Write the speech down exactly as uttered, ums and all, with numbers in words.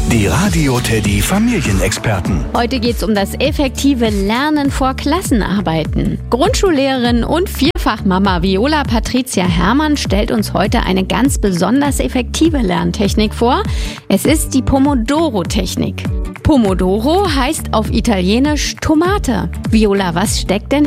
Die Radio Teddy Familienexperten. Heute geht es um das effektive Lernen vor Klassenarbeiten. Grundschullehrerin und Vierfachmama Viola Patricia Herrmann stellt uns heute eine ganz besonders effektive Lerntechnik vor. Es ist die Pomodoro-Technik. Pomodoro heißt auf Italienisch Tomate. Viola, was steckt denn